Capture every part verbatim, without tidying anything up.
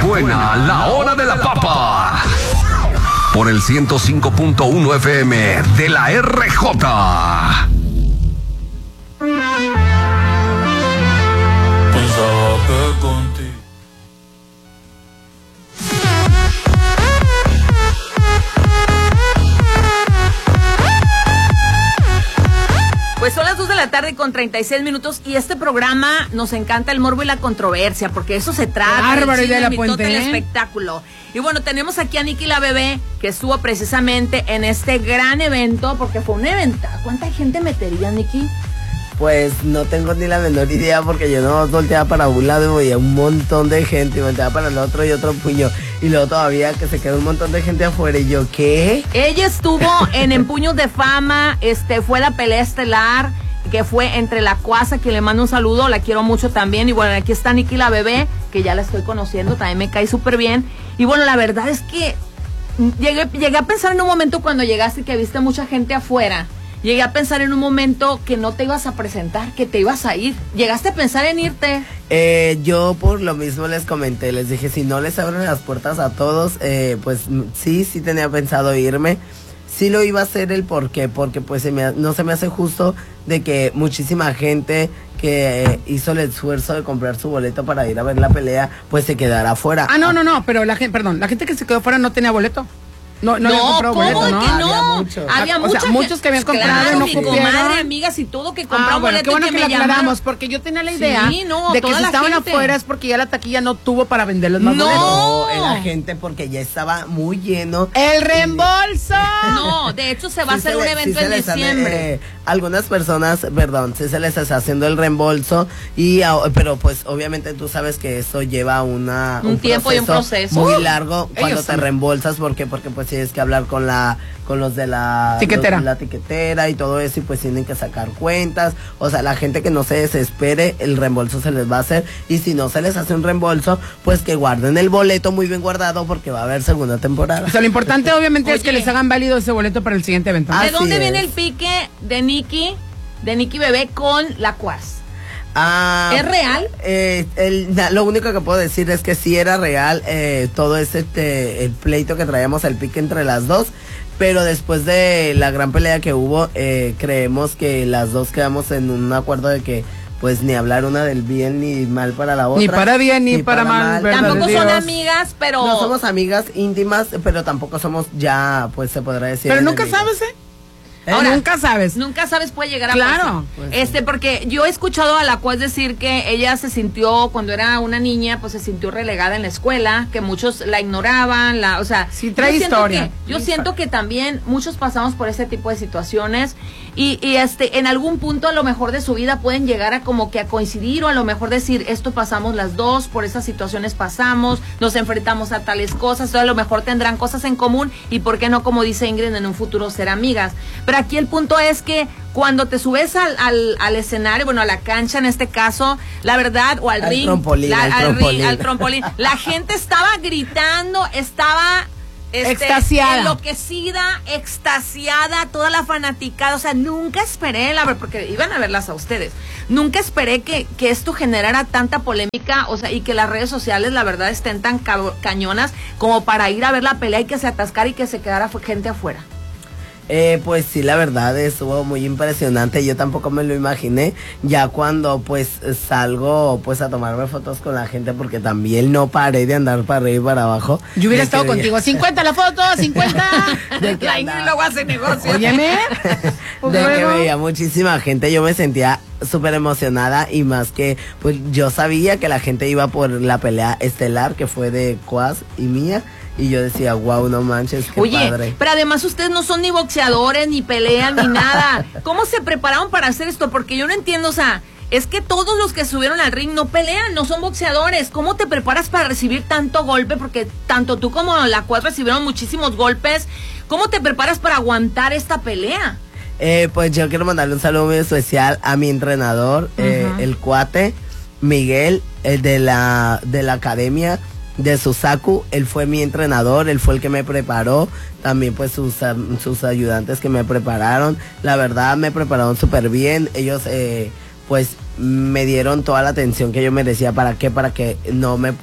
suena la hora de la papa. Por el ciento cinco punto uno F M de la R J. Pensaba que contigo. Pues son las dos de la tarde con treinta y seis minutos y este programa nos encanta el morbo y la controversia, porque eso se trata. Bárbaro, Idea de la Puente, el ¿eh? espectáculo. Y bueno, tenemos aquí a Nikki la bebé, que estuvo precisamente en este gran evento, porque fue un evento. ¿Cuánta gente metería, Nikki? Pues no tengo ni la menor idea, porque yo no volteaba para un lado y veía un montón de gente, y volteaba para el otro y otro puño, y luego todavía que se quedó un montón de gente afuera, y yo, ¿qué? Ella estuvo en Empuños de Fama, este fue la pelea estelar, que fue entre la Cuasa, que le mando un saludo, la quiero mucho también, y bueno, aquí está Nikki la bebé, que ya la estoy conociendo, también me cae súper bien, y bueno, la verdad es que llegué, llegué a pensar en un momento cuando llegaste que viste mucha gente afuera. Llegué a pensar en un momento que no te ibas a presentar, que te ibas a ir. ¿Llegaste a pensar en irte? Eh, yo por lo mismo les comenté, les dije, si no les abren las puertas a todos, eh, pues sí, sí tenía pensado irme. Sí lo iba a hacer el por qué, porque pues se me, no se me hace justo de que muchísima gente que eh, hizo el esfuerzo de comprar su boleto para ir a ver la pelea, pues se quedara afuera. Ah, no, no, no, pero la gente, perdón, la gente que se quedó fuera no tenía boleto. No, no, no, habían comprado ¿cómo boleto, ¿no? que no? Había muchos. Había O sea, mucha muchos gente- que habían comprado claro, y no mi cupieron. comadre, amigas y todo que compraron Ah, bueno, boleto qué bueno y que, que lo me aclaramos, llamaron. porque yo tenía la idea Sí, no, de que toda si la estaban gente. afuera es porque ya la taquilla no tuvo para venderlos más No. boletos. No, era gente porque ya estaba muy lleno. ¡El reembolso! No, de hecho se va a Sí hacer se un le- evento sí se en les sale, diciembre. eh, algunas personas, perdón, sí se les está haciendo el reembolso, y ah, pero pues obviamente tú sabes que eso lleva una Un tiempo y un proceso. muy largo cuando Ellos te son- reembolsas, porque porque pues tienes que hablar con la con los de la Tiquetera. los- la tiquetera y todo eso, y pues tienen que sacar cuentas. O sea, la gente que no se desespere, el reembolso se les va a hacer, y si no se les hace un reembolso, pues que guarden el boleto muy bien guardado, porque va a haber segunda temporada. O sea, lo importante obviamente es que Oye. les hagan válido ese boleto para el siguiente evento. Ah, ¿De así dónde es. viene el pique de Nikki, de Nikki bebé con la Cuas? Ah, ¿Es real? Eh, el, na- lo único que puedo decir es que sí era real, eh, todo ese este, el pleito que traíamos, el pique entre las dos, pero después de la gran pelea que hubo, eh, creemos que las dos quedamos en un acuerdo de que pues ni hablar una del bien ni mal para la otra. Ni para bien, ni para mal, ¿verdad? Tampoco Dios. son amigas, pero... No somos amigas íntimas, pero tampoco somos ya, pues se podrá decir. Pero nunca enemigas. sabes, ¿eh? ¿Eh? Ahora, nunca sabes. Nunca sabes, puede llegar a Claro. pasar. Pues sí. Este, porque yo he escuchado a la Cuas decir que ella se sintió, cuando era una niña, pues se sintió relegada en la escuela, que muchos la ignoraban, la, o sea... Sí, trae yo siento historia. que- yo Trae siento historia. que también muchos pasamos por ese tipo de situaciones y, y este, en algún punto a lo mejor de su vida pueden llegar a como que a coincidir, o a lo mejor decir, esto pasamos las dos, por esas situaciones pasamos, nos enfrentamos a tales cosas, entonces a lo mejor tendrán cosas en común, y por qué no, como dice Ingrid, en un futuro ser amigas. Pero aquí el punto es que cuando te subes al, al, al escenario, bueno, a la cancha en este caso, la verdad, o al, Al ring, trompolín, la- al al, trompolín. ring, al trompolín, la gente estaba gritando, estaba... Este, Extasiada. enloquecida, extasiada, toda la fanaticada, o sea, nunca esperé, la verdad, porque iban a verlas a ustedes, nunca esperé que, que esto generara tanta polémica, o sea, y que las redes sociales, la verdad, estén tan ca cañonas como para ir a ver la pelea y que se atascara y que se quedara gente afuera. Eh, pues sí, la verdad estuvo muy impresionante. Yo tampoco me lo imaginé. Ya cuando pues salgo pues a tomarme fotos con la gente, porque también no paré de andar para arriba y para abajo. Yo hubiera De estado que contigo. cincuenta la foto, cincuenta. De que La Ingrid andaba- luego hace negocio. Óyeme. Pues de que luego. veía muchísima gente, yo me sentía súper emocionada, y más que pues yo sabía que la gente iba por la pelea estelar que fue de Cuas y mía, y yo decía, wow, no manches, qué Oye, padre. pero además ustedes no son ni boxeadores, ni pelean, ni nada. ¿Cómo se prepararon para hacer esto? Porque yo no entiendo, o sea, es que todos los que subieron al ring no pelean, no son boxeadores. ¿Cómo te preparas para recibir tanto golpe? Porque tanto tú como la Cuas recibieron muchísimos golpes. ¿Cómo te preparas para aguantar esta pelea? Eh, pues yo quiero mandarle un saludo muy especial a mi entrenador, eh, Ujú. el cuate, Miguel, el de la, de la academia de Susaku. Él fue mi entrenador, él fue el que me preparó, también pues sus, um, sus ayudantes que me prepararon. La verdad me prepararon súper bien, ellos eh, pues me dieron toda la atención que yo merecía. ¿Para qué? Para que no me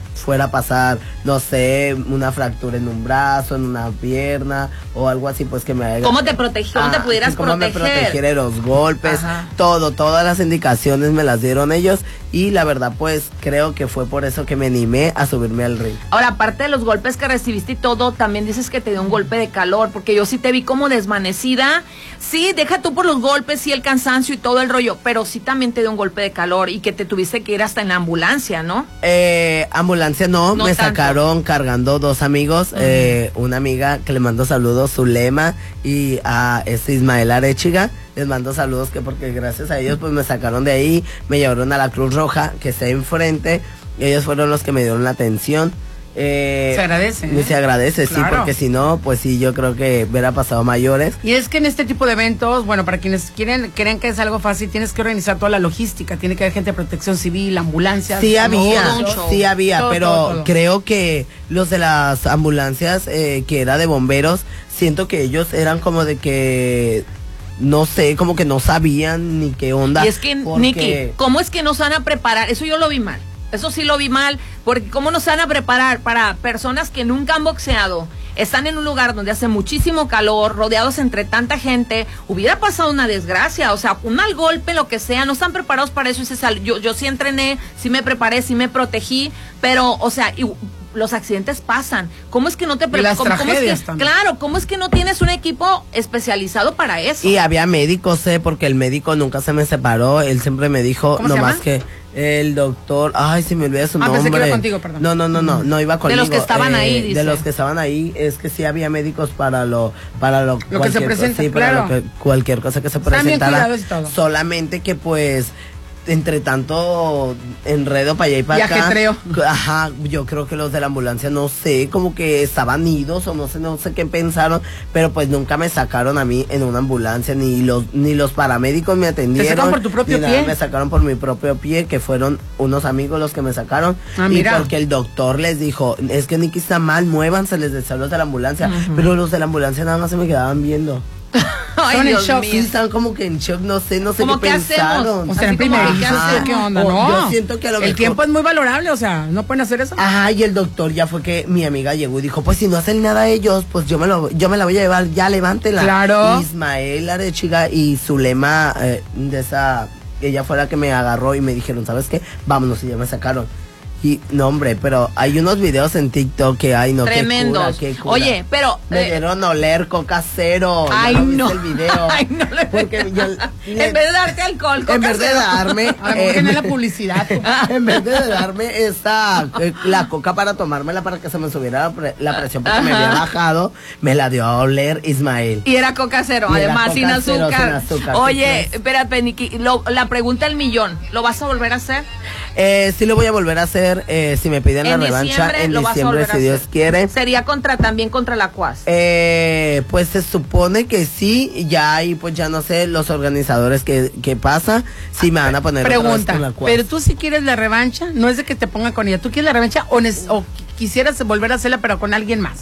fuera a pasar, no sé, una fractura en un brazo, en una pierna o algo así, pues que me haga. ¿Cómo te protegió? ¿Cómo te pudieras sí, cómo proteger? me protegiera los golpes, Ajá. todo, todas las indicaciones me las dieron ellos y la verdad pues creo que fue por eso que me animé a subirme al ring. Ahora, aparte de los golpes que recibiste y todo, también dices que te dio un golpe de calor, porque yo sí te vi como desvanecida. Sí, deja tú por los golpes y el cansancio y todo el rollo, pero sí también te dio un golpe de calor y que te tuviste que ir hasta en la ambulancia, ¿no? Eh, ambulancia no, No me tanto. sacaron cargando dos amigos, uh-huh. eh, una amiga que le mando saludos, Zulema, y a este Ismael Arechiga, les mando saludos que porque gracias a ellos pues me sacaron de ahí, me llevaron a la Cruz Roja que está enfrente, y ellos fueron los que me dieron la atención. Eh, se agradece, ¿eh? Se agradece, claro. Sí, porque si no, pues sí, yo creo que hubiera pasado mayores. Y es que en este tipo de eventos, bueno, para quienes quieren creen que es algo fácil, tienes que organizar toda la logística, tiene que haber gente de protección civil, ambulancias. Sí había, todo, sí había, todo, pero todo, todo. creo que los de las ambulancias, eh, que era de bomberos, siento que ellos eran como de que... No sé, como que no sabían ni qué onda. Y es que, porque... Nikki, ¿cómo es que nos van a preparar? Eso yo lo vi mal. Eso sí lo vi mal, porque ¿cómo nos van a preparar para personas que nunca han boxeado? Están en un lugar donde hace muchísimo calor, rodeados entre tanta gente, hubiera pasado una desgracia, o sea, un mal golpe, lo que sea, no están preparados para eso. Y se sal... yo, yo sí entrené, sí me preparé, sí me protegí, pero, o sea, y, los accidentes pasan. ¿Cómo es que no te preparas? ¿Cómo, ¿cómo es que, claro, ¿cómo es que no tienes un equipo especializado para eso? Y había médicos, eh, porque el médico nunca se me separó, él siempre me dijo, nomás que el doctor, ay, se me olvida su ah, nombre. Pensé que iba contigo, perdón. No, no, no, no, no iba conmigo. De los que estaban eh, ahí, dice. De los que estaban ahí, es que sí había médicos para lo, para lo, lo que se presenta, sí, claro. para lo que, cualquier cosa que se Están presentara. bien cuidados y todo. Solamente que pues entre tanto enredo para allá y para y acá. ajetreo. Ajá, yo creo que los de la ambulancia, no sé, como que estaban idos o no sé, no sé qué pensaron, pero pues nunca me sacaron a mí en una ambulancia, ni los ni los paramédicos me atendieron. ¿Te sacaron por tu propio ni pie? Nada, me sacaron por mi propio pie, que fueron unos amigos los que me sacaron. Ah, y mira. porque el doctor les dijo, es que Nikki está mal, muévanse, les decía los de la ambulancia, uh-huh. Pero los de la ambulancia nada más se me quedaban viendo. Ay, Dios shock, mío. sí, están como que en shock, no sé, no sé ¿Cómo qué qué pensaron. hacemos? O sea, en Así como, primera, ¿qué ajá, hacemos? ¿qué onda? O- No. yo siento que a lo el mejor- tiempo es muy valorable, o sea, no pueden hacer eso. Ajá, y el doctor ya fue que mi amiga llegó y dijo, pues si no hacen nada ellos, pues yo me lo, yo me la voy a llevar, ya levántela. Claro. Ismael Arechiga y Zulema, eh, de esa, ella fue la que me agarró y me dijeron, ¿sabes qué? Vámonos, y ya me sacaron. Y no, hombre, pero hay unos videos en TikTok que hay, no, tremendos. Qué cura, qué cura. Oye, pero me eh, dieron a oler coca cero. ay, ¿Ya viste no. el video? Ay, no le Porque yo, en vez de darte alcohol, en vez de Coca-Cola. darme, A lo mejor eh, tiene la publicidad. tú. en vez de darme esta, eh, la coca para tomármela para que se me subiera la, pre- la presión porque me Ajá. había bajado, me la dio a oler Ismael. Y era coca cero, Y era además sin Coca cero, azúcar. sin azúcar, Oye, ¿qué crees? espérate, Nikki, lo- la pregunta del millón, ¿lo vas a volver a hacer? Eh, sí lo voy a volver a hacer, eh, si me piden la En revancha diciembre en lo vas a diciembre, volver a si Dios hacer. quiere. Sería contra también contra la C U A S. Eh, pues se supone que sí, ya ahí pues ya no sé los organizadores qué, qué pasa, si me van a poner otra vez Pregunta, con la cual. pero tú si quieres la revancha, no es de que te pongan con ella, tú quieres la revancha o, nes- o quisieras volver a hacerla pero con alguien más.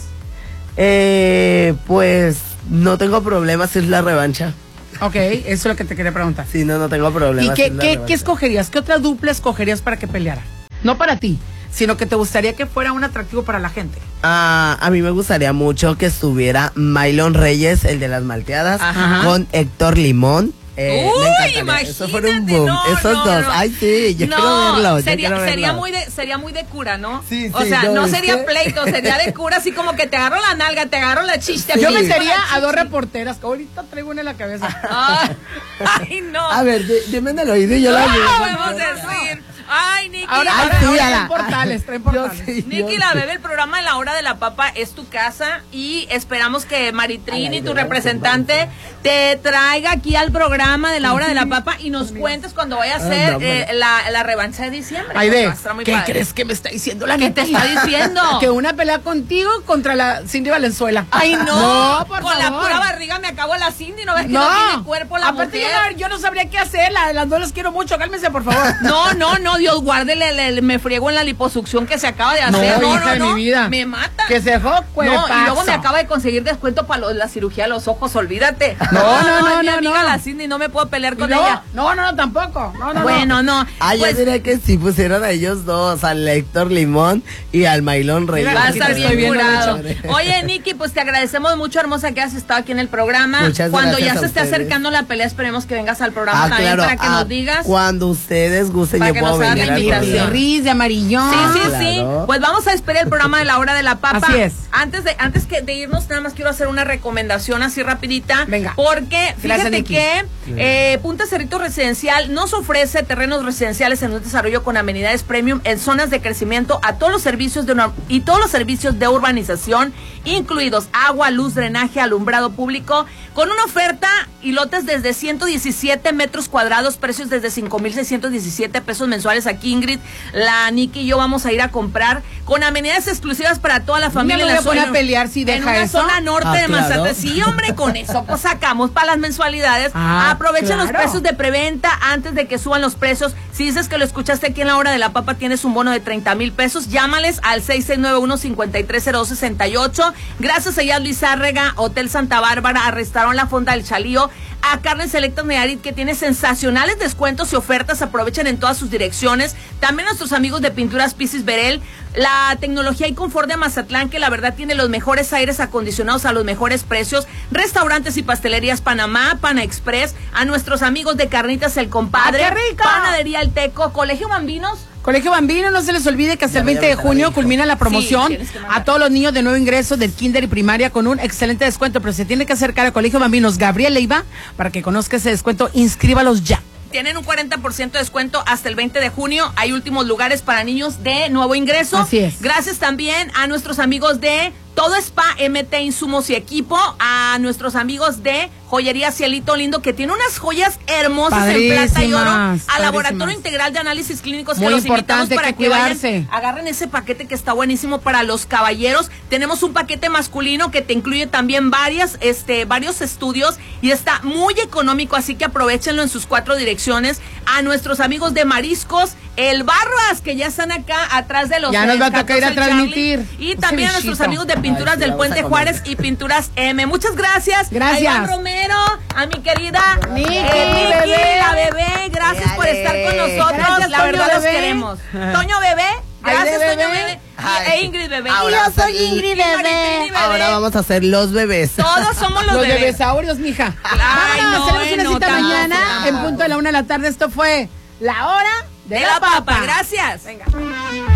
Eh, pues no tengo problema si es la revancha. Ok, eso es lo que te quería preguntar. Sí, no, no tengo problema. ¿Y si qué, es la qué, revancha. qué escogerías? ¿Qué otra dupla escogerías para que peleara? No para ti, sino que te gustaría que fuera un atractivo para la gente. Ah, a mí me gustaría mucho que estuviera Mylon Reyes, el de las malteadas, Ajá. con Héctor Limón. Eh, Uy, me encantaría. imagínate, Eso fuera un boom. no, Esos no, dos. no. Ay, sí, yo no, quiero verlo. yo sería, quiero sería verlo. muy de, sería muy de cura, ¿no? Sí, o sí, sea, ¿no no viste? sería pleito, sería de cura, así como que te agarro la nalga, te agarro la chicha. Yo te metería agarro la a dos chichi. reporteras, que ahorita traigo una en la cabeza. Ay, ay, no. A ver, di- dime en el oído y yo la no digo. podemos decir. Ay, Nikki. Ahora, Ay, ahora, sí, ahora a la- traen portales, traen Yo portales. sí, Nikki yo La sí. Bebe, el programa de la hora de la papa es tu casa y esperamos que Maritrini, Ay, tu ay, representante, te traiga aquí al programa de la hora de la papa y nos cuentes cuando vaya a Ay, ser no, eh, hombre. la, la revancha de diciembre. Aide, Va a estar muy ¿qué padre. crees que me está diciendo la ¿Qué te Nikki? está diciendo? Que una pelea contigo contra la Cindy Valenzuela. Ay, no, No, por con la favor. pura barriga me acabo la Cindy, ¿no ves que No, no tiene cuerpo la aparte mujer? yo no, yo no sabría qué hacer, la- las dos las quiero mucho, cálmense por favor. No, no, no, Dios guarde, le, le- me friego en la liposucción que se acaba de No, hacer. No, hija no, de no. mi vida. Me mata. Que se dejó No, cuerpazo. y luego me acaba de conseguir descuento para la cirugía de los ojos, olvídate. No, no, no, mi no, amiga no. la Cindy, no me puedo pelear Y con no, ella. no, no, no, tampoco. No, no, Bueno, no. Ah, yo Pues, diría que sí pusieron a ellos dos, al Héctor Limón y al Mailón Reyes. va a Aquí estar te estoy bien viendo, curado. Nacho. Oye, Nikki, pues te agradecemos mucho, hermosa, que has estado aquí en el programa. Muchas Cuando gracias ya a se esté ustedes. acercando la pelea, esperemos que vengas al programa Ah, también claro, para que ah, nos digas. Cuando ustedes gusten, Para yo que puedo nos hagan venir la al invitación. programa. Riz de amarillón. Sí, sí, claro. sí. Pues vamos a esperar el programa de la hora de la papa. Así es. Antes de, antes que de irnos, nada más quiero hacer una recomendación así rapidita. Venga. Porque Gracias, fíjate Nikki. que eh, Punta Cerrito Residencial nos ofrece terrenos residenciales en un desarrollo con amenidades premium en zonas de crecimiento a todos los servicios de una, y todos los servicios de urbanización, incluidos agua, luz, drenaje, alumbrado público, con una oferta y lotes desde ciento diecisiete metros cuadrados, precios desde cinco mil seiscientos diecisiete pesos mensuales. Aquí Ingrid, la Nikki y yo vamos a ir a comprar con amenidades exclusivas para toda la familia. me en voy la a poner zona- a pelear si en deja una eso. zona norte Ah, de claro. Mazatán. Sí, hombre, con eso pues sacamos para las mensualidades. Ah, Aprovechen los claro. precios de preventa antes de que suban los precios. Si dices que lo escuchaste aquí en la hora de la papa, tienes un bono de treinta mil pesos. Llámales al seis seis nueve uno, cinco tres cero dos seis ocho. Gracias a Yad Luis Zárrega, Hotel Santa Bárbara, a Restaurant La Fonda del Chalío, a Carnes Selectas Nayarit, que tiene sensacionales descuentos y ofertas. Aprovechen en todas sus direcciones. También nuestros amigos de Pinturas Pisis Berel, la tecnología y confort de Mazatlán, que la verdad tiene los mejores aires acondicionados a los mejores precios. Restaurantes y pastelerías Panamá, Pana Express, a nuestros amigos de Carnitas El Compadre, ¡Ah, qué rico! Panadería El Teco, Colegio Bambinos. Colegio Bambino, no se les olvide que hasta el Ya voy a veinte de mandar a junio mi culmina la Sí, promoción tienes que mandar. a todos los niños de nuevo ingreso del kinder y primaria con un excelente descuento, pero se tiene que acercar al Colegio Bambinos Gabriel Leiva para que conozca ese descuento. Inscríbalos ya. Tienen un cuarenta por ciento de descuento hasta el veinte de junio. Hay últimos lugares para niños de nuevo ingreso. Así es. Gracias también a nuestros amigos de Todo Spa, M T Insumos y Equipo, a nuestros amigos de Joyería Cielito Lindo, que tiene unas joyas hermosas en plata y oro, Padrísimas, a Laboratorio padrísimas. Integral de Análisis Clínicos, que Muy los invitamos importante, para hay que que vayan, cuidarse. agarren ese paquete que está buenísimo para los caballeros. Tenemos un paquete masculino que te incluye también varias, este, varios estudios y está muy económico, así que aprovechenlo en sus cuatro direcciones. A nuestros amigos de Mariscos El Barbas, que ya están acá atrás de los Ya nos va a tocar ir a catorce transmitir Charlie. Y ese también a nuestros bichito. amigos de Pinturas Ay, sí, del vamos a Puente comer. Juárez y Pinturas M. Muchas gracias. Gracias. A Iván Romero, a mi querida Nikki, eh, Nikki, bebé. la bebé. Gracias por Dale. estar con nosotros. Gracias, la Toño verdad los Bebé. queremos. Toño Bebé. Ay, Gracias, de Toño bebé. Bebé. Y, Ay. e Ingrid Bebé. Ahora Y vamos yo a- soy Ingrid Bebé. Bebé. Ahora vamos a hacer los bebés. Todos somos los, Los bebés. bebesaurios, mija. Ay, Vámonos, no, tenemos una no, cita tampoco, mañana tampoco. en punto de la una de la tarde. Esto fue La Hora de, De la papa. Gracias. Venga.